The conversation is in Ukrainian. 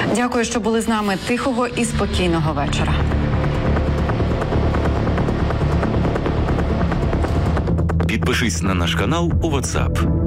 Дякую, що були з нами. Тихого і спокійного вечора. Підпишись на наш канал у WhatsApp.